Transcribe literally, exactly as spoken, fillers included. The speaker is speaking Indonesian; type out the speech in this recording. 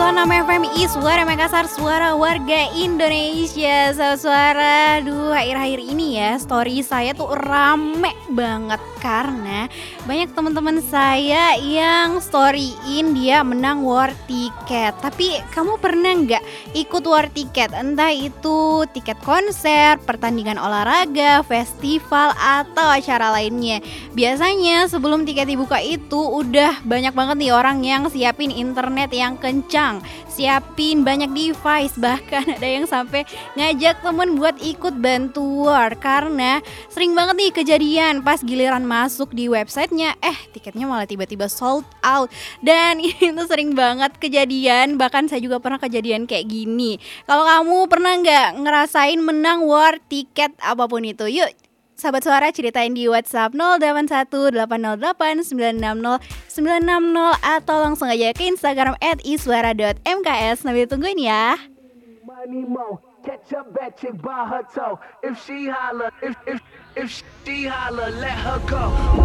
enam F M I Suara Makassar, suara warga Indonesia. So, suara, aduh akhir-akhir ini ya story saya tuh rame banget karena banyak teman-teman saya yang storyin dia menang war tiket. Tapi kamu pernah nggak ikut war tiket? Entah itu tiket konser, pertandingan olahraga, festival atau acara lainnya. Biasanya sebelum tiket dibuka itu udah banyak banget nih orang yang siapin internet yang kencang, siapin banyak device, bahkan ada yang sampai ngajak temen buat ikut bantu war. Karena sering banget nih kejadian pas giliran masuk di websitenya, eh tiketnya malah tiba-tiba sold out. Dan itu sering banget kejadian, bahkan saya juga pernah kejadian kayak gini. Kalau kamu pernah nggak ngerasain menang war tiket apapun itu? Yuk Sahabat Suara ceritain di WhatsApp nol delapan satu delapan nol delapan sembilan enam nol sembilan enam nol atau langsung aja ke Instagram at iswara dot m k s. Sambil tungguin ya. Money mo, catch a bad chick by her toe. If she holler, if if if she holler, let her go.